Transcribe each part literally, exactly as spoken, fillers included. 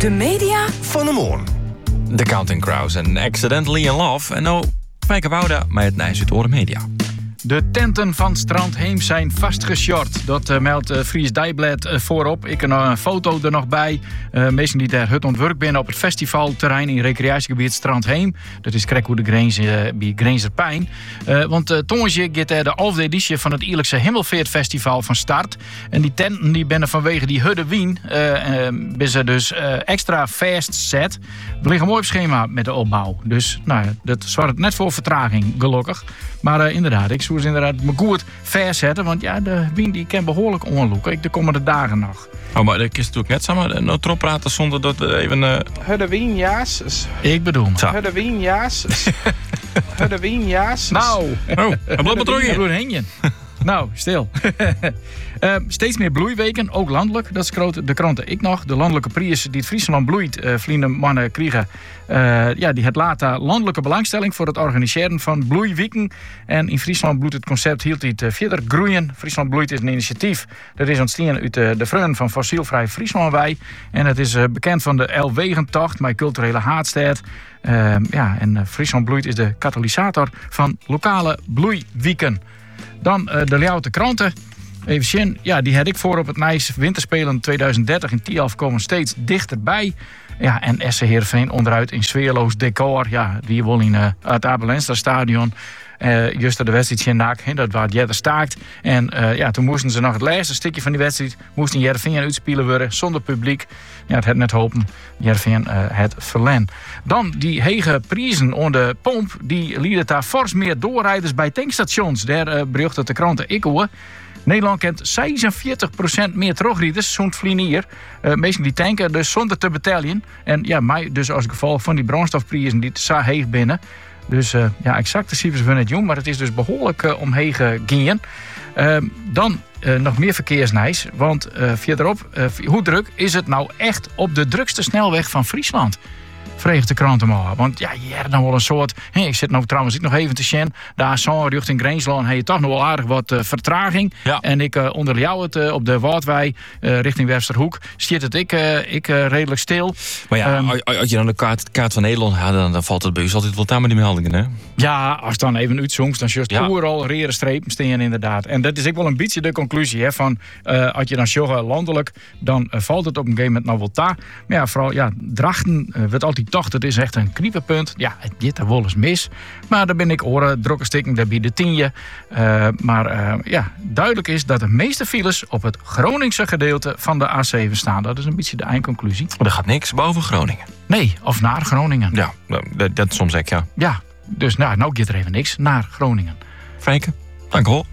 De media van de morgen. The Counting Crows en Accidentally in Love. En nou, Fijke Wouda met het Nijs uit Oren Media. De tenten van Strand Heem zijn vastgeshort. Dat uh, meldt uh, Fries Dijblad uh, voorop. Ik heb nog een foto er nog bij. Uh, mensen die daar hut ontwerp binnen op het festivalterrein in recreatiegebied Strand Heem. Dat is krek hoe de grens uh, bij Grenserpijn. Uh, want uh, tongensje gaat er de elfde editie van het Ierlijkse Hemelveertfestival van start. En die tenten die binnen vanwege die hudde wien uh, uh, ze dus uh, extra fast set. Er ligt een mooi schema met de opbouw. Dus nou, dat zorgt net voor vertraging, gelukkig. Maar uh, inderdaad, ik zou ze inderdaad me goed verzetten. Want ja, de wien die kan behoorlijk onloeken. De komende dagen nog. Oh, maar dat is natuurlijk net samen nog erop praten zonder dat we even... Uh... Hudde wien, jaas. Ik bedoel. Hudde wien, jaas. Hudde wien, jaas. Nou. Oh, en blijf maar terug hier. Heen je. Nou, stil. uh, steeds meer bloeiweken, ook landelijk. Dat is de kranten ik nog. De landelijke prijs die het Friesland bloeit, uh, vrienden, mannen, kriegen. Uh, ja, die het later landelijke belangstelling voor het organiseren van bloeiweken. En in Friesland bloeit het concept hield het uh, verder groeien. Friesland bloeit is een initiatief. Dat is ontstaan uit uh, de vreun van Fossielvrij Frieslandwij. En het is uh, bekend van de Elwegentocht, mijn culturele haardstad. Uh, ja, en uh, Friesland bloeit is de katalysator van lokale bloeiweken. Dan uh, de Ljouwte kranten. Even zien, ja, die had ik voor op het Nijs Winterspelen tweeduizend dertig in Tialf komen steeds dichterbij. Ja, en S C Heerenveen onderuit in sfeerloos decor. Ja, die wil in uh, het Abelenstra stadion. Uh, juist de wedstrijd in Naak, dat waar Jette staakt. En uh, ja, toen moesten ze nog het laatste stukje van die wedstrijd. Moesten Heerenveen uitspelen worden zonder publiek. Ja, het had net hopen. Heerenveen uh, het verlen. Dan die hege prijzen onder de pomp. Die lieden daar fors meer doorrijders bij tankstations. Daar uh, bericht de kranten ik hoor. Nederland kent zesenveertig procent meer terugrijders, zo'n vlienier. Uh, meesten die tanken dus zonder te betalen. En ja, mij dus als gevolg van die brandstofprijzen die zo heeg binnen. Dus uh, ja, exacte cijfers van het jong, maar het is dus behoorlijk uh, omhegen gingen. Uh, dan uh, nog meer verkeersnijs, want uh, verderop, uh, hoe druk is het nou echt op de drukste snelweg van Friesland? Vreeg de kranten maar. Want ja, je hebt nou wel een soort... Hey, ik zit nou trouwens ik nog even te zien. Daar zo richting Grensland heb je toch nog wel aardig wat uh, vertraging. Ja. En ik uh, onder jou het uh, op de Waardwij uh, richting Westerhoek. Zit het ik, uh, ik uh, redelijk stil. Maar ja, Um, als je dan de kaart, kaart van Nederland had, dan, dan valt het bij u altijd wel aan met die meldingen, hè? Ja, als het dan even uitzoomt, dan just Ja. overal rere strepen staan inderdaad. En dat is ook wel een beetje de conclusie, hè, van uh, als je dan joggen landelijk, dan uh, valt het op een gegeven moment nog wel ta. Maar ja, vooral ja, Drachten uh, wordt altijd toch, dat is echt een kniepenpunt. Ja, het dit er wel eens mis. Maar daar ben ik oren, drokke stikken, daar bieden tienje. Uh, maar uh, ja, duidelijk is dat de meeste files op het Groningse gedeelte van de A zeven staan. Dat is een beetje de eindconclusie. Maar er gaat niks boven Groningen. Nee, of naar Groningen. Ja, dat, dat soms ik, ja. Ja, dus nou, nou gaat er even niks naar Groningen. Fijke, dank u wel.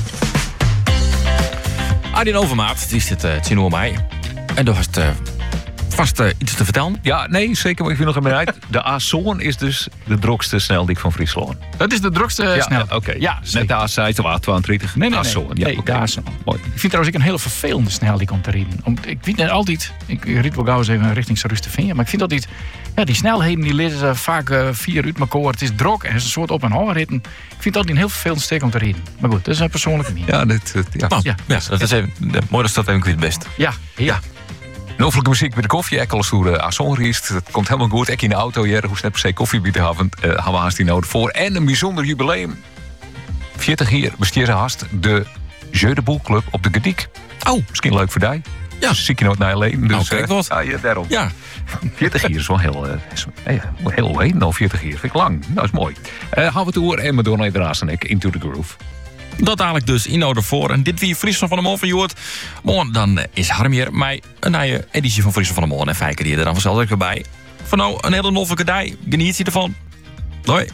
Arjen Overmaat, die zit uh, het zien over mij. En daar was het uh, vast uh, iets te vertellen. Ja, nee, zeker, maar ik vind nog een uit. De A Zoon is dus de drukste snelweg van Friesland. Dat is de drukste Ja, snel. ja, oké. Ja, Net zeker. de A zeventig of A tweeëntwintig. Nee, nee, A nee. Zoon. Ja, nee oké. de A Zoon. Mooi. Ik vind trouwens ook een hele vervelende snel die komt te rijden. Om, ik weet net altijd, ik rijd wel gauw eens even richting Sarustveen, maar ik vind dat die, ja, die snelheden die leren ze vaak uh, vier uit elkaar. Het is druk en het is een soort op- en hoorritten. Ik vind dat een heel vervelend steek om te rijden. Maar goed, dat is een persoonlijke mening. Ja, dit, uh, ja. Nou, Ja. ja, dat is even, de, mooi dat dat even kwijt best. Ja, ja. Novelijke muziek bij de koffie. Ik alles hoe de A Zoon riest. Het komt helemaal goed. Ik in de auto, hier, hoe net per se koffie bieden hebben. Uh, hebben we haast die nodig voor. En een bijzonder jubileum. veertig jaar besteedt haast de Jeu de Boel Club op de Gediek. Oh, Misschien leuk voor die. Ja. Zie ik je nooit naar je leven. Dus, Nou, kijk uh, wat. ah, ja, daarom. ja. veertig jaar is wel heel, uh, is, hey, heel heet. Nou, veertig jaar vind ik lang. Dat is mooi. Uh, gaan we door en Madonna en Rasenek, Into the Groove. Dat dadelijk dus in orde voor. En dit wie Friesland van de Mol van Joort. Morgen dan is Harm hier mij een nieuwe editie van Friesland van de Mol. En Fijker die er dan vanzelf weer bij. Van nou, een hele noffelijke dag. Geniet je ervan. Doei.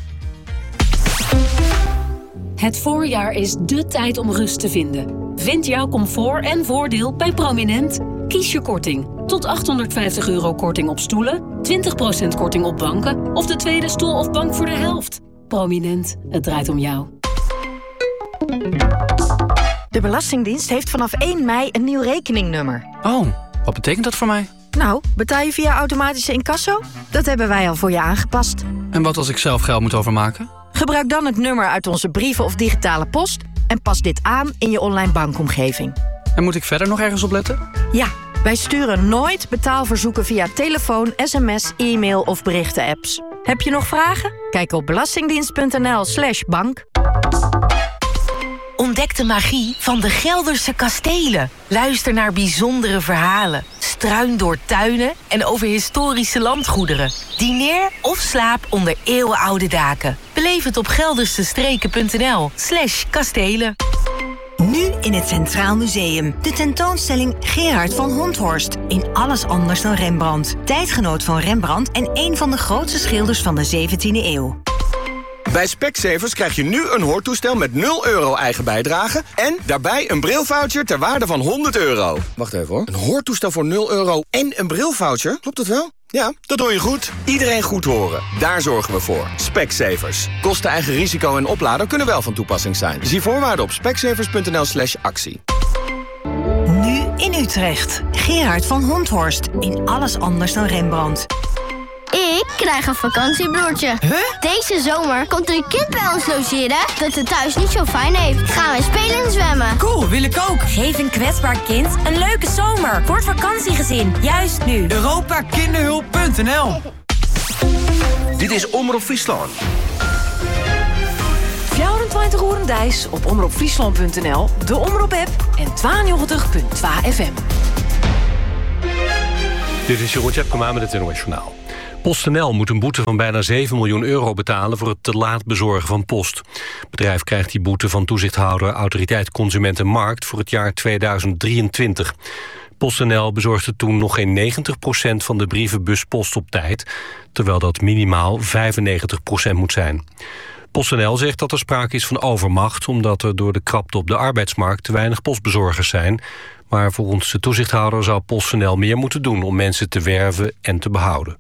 Het voorjaar is dé tijd om rust te vinden. Vind jouw comfort en voordeel bij Prominent. Kies je korting. Tot achthonderdvijftig euro korting op stoelen, twintig procent korting op banken of de tweede stoel of bank voor de helft. Prominent, het draait om jou. De Belastingdienst heeft vanaf één mei een nieuw rekeningnummer. Oh, wat betekent dat voor mij? Nou, betaal je via automatische incasso? Dat hebben wij al voor je aangepast. En wat als ik zelf geld moet overmaken? Gebruik dan het nummer uit onze brieven of digitale post en pas dit aan in je online bankomgeving. En moet ik verder nog ergens op letten? Ja, Wij sturen nooit betaalverzoeken via telefoon, sms, e-mail of berichten-apps. Heb je nog vragen? Kijk op belastingdienst.nl slash bank. Ontdek de magie van de Gelderse kastelen. Luister naar bijzondere verhalen. Struin door tuinen en over historische landgoederen. Dineer of slaap onder eeuwenoude daken. Beleef het op geldersestreken.nl slash kastelen. Nu in het Centraal Museum. De tentoonstelling Gerard van Honthorst. In alles anders dan Rembrandt. Tijdgenoot van Rembrandt en een van de grootste schilders van de zeventiende eeuw. Bij Specsavers krijg je nu een hoortoestel met nul euro eigen bijdrage... en daarbij een brilvoucher ter waarde van honderd euro. Wacht even hoor. Een hoortoestel voor nul euro en een brilvoucher? Klopt dat wel? Ja, dat hoor je goed. Iedereen goed horen. Daar zorgen we voor. Specsavers. Kosten, eigen risico en oplader kunnen wel van toepassing zijn. Zie voorwaarden op specsavers.nl slash actie. Nu in Utrecht. Gerard van Honthorst. In alles anders dan Rembrandt. Ik krijg een vakantiebroertje. Huh? Deze zomer komt er een kind bij ons logeren dat het thuis niet zo fijn heeft. Gaan we spelen en zwemmen. Cool, wil ik ook. Geef een kwetsbaar kind een leuke zomer voor het vakantiegezin. Juist nu. Europa Kinderhulp punt n l. Dit is Omroep Friesland. vierentwintig uur Dijs op omroep friesland punt n l, de Omroep-app en tweeënnegentig komma twee F M. Dit is Jeroen Tjepkema met het N O S Journaal. PostNL moet een boete van bijna zeven miljoen euro betalen voor het te laat bezorgen van post. Het bedrijf krijgt die boete van toezichthouder Autoriteit Consument en Markt voor het jaar tweeduizend drieëntwintig. PostNL bezorgde toen nog geen negentig procent van de brievenbuspost op tijd, terwijl dat minimaal vijfennegentig procent moet zijn. PostNL zegt dat er sprake is van overmacht, omdat er door de krapte op de arbeidsmarkt te weinig postbezorgers zijn. Maar volgens de toezichthouder zou PostNL meer moeten doen om mensen te werven en te behouden.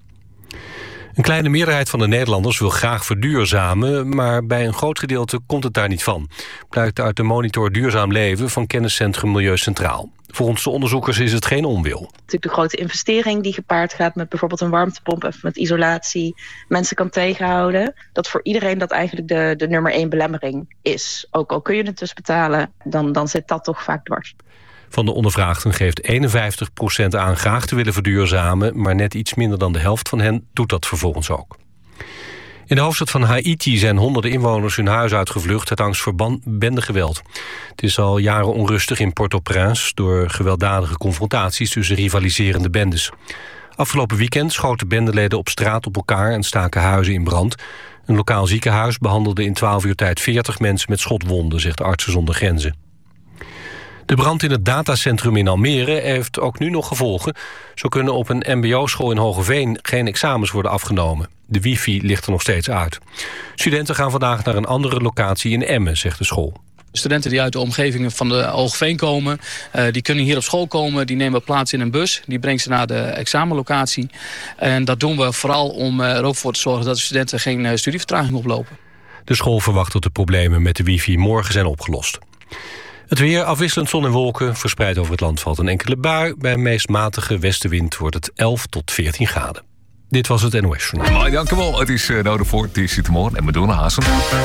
Een kleine meerderheid van de Nederlanders wil graag verduurzamen, maar bij een groot gedeelte komt het daar niet van. Blijkt uit de monitor Duurzaam Leven van kenniscentrum Milieu Centraal. Volgens de onderzoekers is het geen onwil. Natuurlijk de grote investering die gepaard gaat met bijvoorbeeld een warmtepomp of met isolatie mensen kan tegenhouden. Dat voor iedereen dat eigenlijk de, de nummer één belemmering is. Ook al kun je het dus betalen, dan, dan zit dat toch vaak dwars. Van de ondervraagden geeft eenenvijftig procent aan graag te willen verduurzamen, maar net iets minder dan de helft van hen doet dat vervolgens ook. In de hoofdstad van Haiti zijn honderden inwoners hun huis uitgevlucht uit angst voor bendegeweld. Het is al jaren onrustig in Port-au-Prince door gewelddadige confrontaties tussen rivaliserende bendes. Afgelopen weekend schoten bendeleden op straat op elkaar en staken huizen in brand. Een lokaal ziekenhuis behandelde in twaalf uur tijd veertig mensen met schotwonden, zegt Artsen zonder Grenzen. De brand in het datacentrum in Almere heeft ook nu nog gevolgen. Zo kunnen op een mbo-school in Hogeveen geen examens worden afgenomen. De wifi ligt er nog steeds uit. Studenten gaan vandaag naar een andere locatie in Emmen, zegt de school. Studenten die uit de omgevingen van de Hogeveen komen, uh, die kunnen hier op school komen. Die nemen plaats in een bus. Die brengt ze naar de examenlocatie. En dat doen we vooral om er ook voor te zorgen dat de studenten geen uh, studievertraging oplopen. De school verwacht dat de problemen met de wifi morgen zijn opgelost. Het weer, afwisselend zon en wolken, verspreid over het land valt een enkele bui. Bij een meest matige westenwind wordt het elf tot veertien graden. Dit was het N O S Journaal. Mooi, dankjewel. Het is uh, nodig voor het is morgen en we doen Hazen.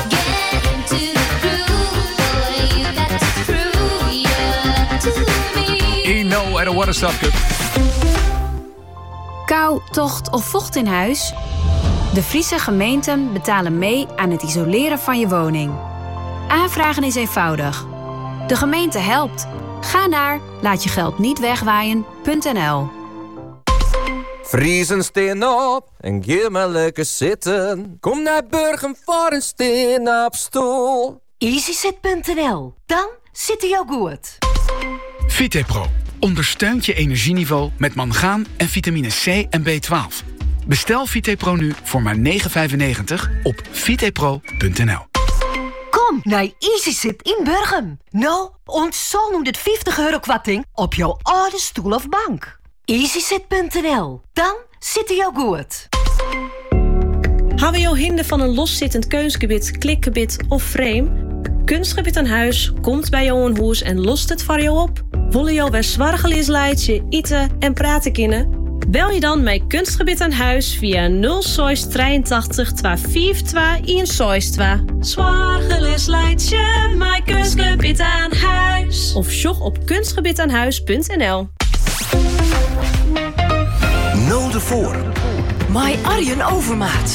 Eno en een What a Stop Cup. Kou, tocht of vocht in huis? De Friese gemeenten betalen mee aan het isoleren van je woning. Aanvragen is eenvoudig. De gemeente helpt. Ga naar laat je geld niet wegwaaien punt n l. Vriezen steen op en geef maar lekker zitten. Kom naar Burgum voor een steen op stoel. easysit punt n l. Dan zit hij al goed. Vitepro ondersteunt je energieniveau met mangaan en vitamine C en B twaalf. Bestel Vitepro nu voor maar negen vijfennegentig op vitepro punt n l. Kom naar easysit in Burgum. Nou, ontzol nu dit vijftig euro kwarting op jouw oude stoel of bank. easysit punt n l. Dan zit hij al goed. Hebben we jou hinder van een loszittend keusgebied, klikgebied of frame? Kunstgebied aan huis komt bij jou een hoes en lost het voor jou op. Willen jou bij zwargelisleidje, eten en praten kunnen? Bel je dan met Kunstgebied aan huis via nul zes drieëntachtig tweehonderdvijfentwintig honderdzevenentwintig. Zwargelisleidje, mijn Kunstgebied aan huis. Of sjog op kunstgebied aan huis punt n l. voor. My Arjen Overmaat.